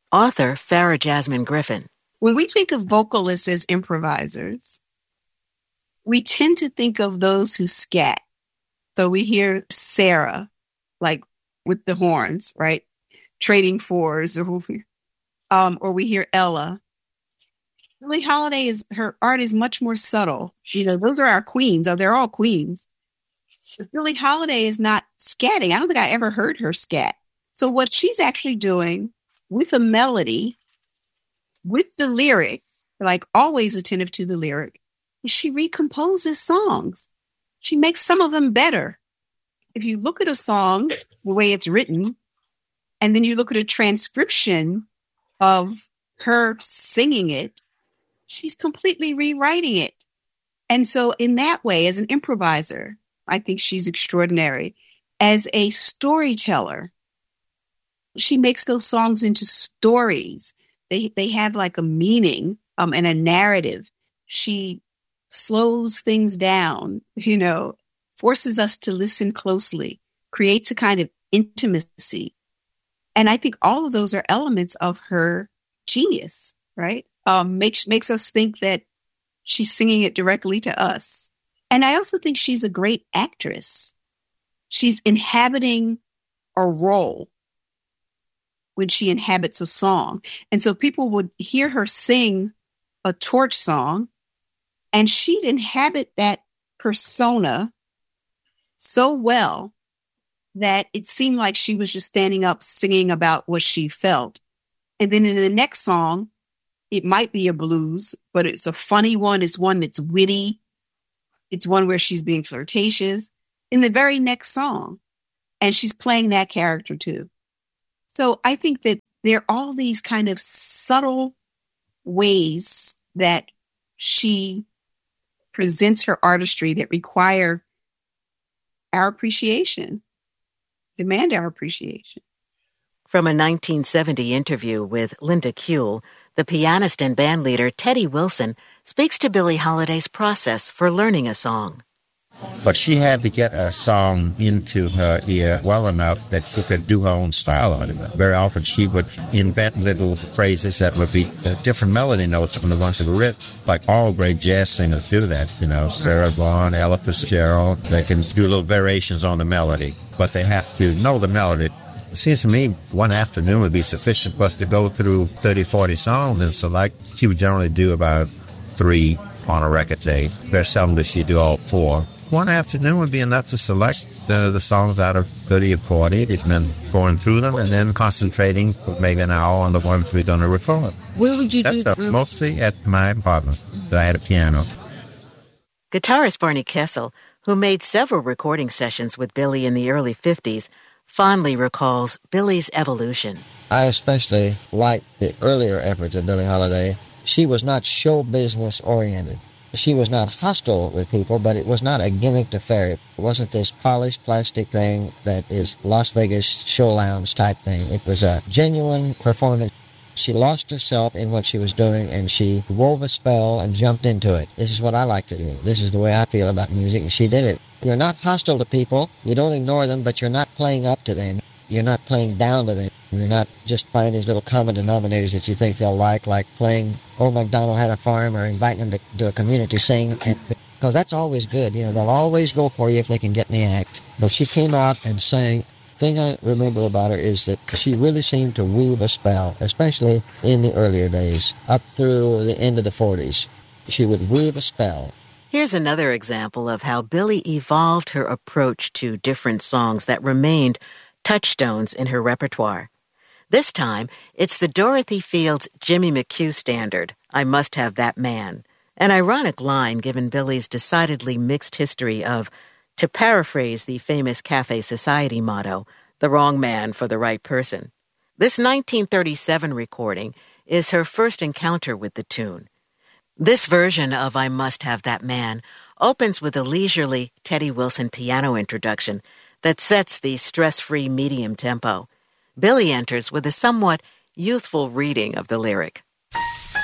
Author Farah Jasmine Griffin. When we think of vocalists as improvisers, we tend to think of those who scat. So we hear Sarah, like with the horns, right? Trading fours, or we hear Ella. Billie Holiday her art is much more subtle. Those are our queens. They're all queens. But Billie Holiday is not scatting. I don't think I ever heard her scat. So what she's actually doing with a melody, with the lyric, like always attentive to the lyric, is she recomposes songs. She makes some of them better. If you look at a song, the way it's written, and then you look at a transcription of her singing it, she's completely rewriting it. And so in that way, as an improviser, I think she's extraordinary. As a storyteller, she makes those songs into stories. They have like a meaning and a narrative. She slows things down, forces us to listen closely, creates a kind of intimacy. And I think all of those are elements of her genius, right? Makes us think that she's singing it directly to us. And I also think she's a great actress. She's inhabiting a role when she inhabits a song. And so people would hear her sing a torch song, and she'd inhabit that persona so well that it seemed like she was just standing up singing about what she felt. And then in the next song, it might be a blues, but it's a funny one. It's one that's witty. It's one where she's being flirtatious in the very next song. And she's playing that character too. So I think that there are all these kind of subtle ways that she presents her artistry that require our appreciation, demand our appreciation. From a 1970 interview with Linda Kuehl, the pianist and bandleader Teddy Wilson speaks to Billie Holiday's process for learning a song. But she had to get a song into her ear well enough that she could do her own style on it. Very often she would invent little phrases that would be different melody notes from the ones that were written. Like all great jazz singers do that, Sarah Vaughan, Ella Fitzgerald. They can do little variations on the melody, but they have to know the melody. It seems to me one afternoon would be sufficient for us to go through 30, 40 songs and select. She would generally do about 3 on a record day. Very seldom does she do all 4. One afternoon would be enough to select the songs out of 30 or 40. It's been going through them and then concentrating for maybe an hour on the ones we're going to record. Where would you do that? Mostly at my apartment. I had a piano. Guitarist Barney Kessel, who made several recording sessions with Billie in the early 50s, fondly recalls Billie's evolution. I especially like the earlier efforts of Billie Holiday. She was not show business oriented. She was not hostile with people, but it was not a gimmicked affair. It wasn't this polished plastic thing that is Las Vegas show lounge type thing. It was a genuine performance. She lost herself in what she was doing, and she wove a spell and jumped into it. This is what I like to do. This is the way I feel about music, and she did it. You're not hostile to people. You don't ignore them, but you're not playing up to them. You're not playing down to them. You're not just finding these little common denominators that you think they'll like playing Old MacDonald Had a Farm or inviting them to do a community sing. Because that's always good. They'll always go for you if they can get in the act. But she came out and sang. The thing I remember about her is that she really seemed to weave a spell, especially in the earlier days, up through the end of the 40s. She would weave a spell. Here's another example of how Billie evolved her approach to different songs that remained touchstones in her repertoire. This time, it's the Dorothy Fields Jimmy McHugh standard, I Must Have That Man, an ironic line given Billie's decidedly mixed history of, to paraphrase the famous Cafe Society motto, the wrong man for the right person. This 1937 recording is her first encounter with the tune. This version of I Must Have That Man opens with a leisurely Teddy Wilson piano introduction that sets the stress-free medium tempo. Billie enters with a somewhat youthful reading of the lyric.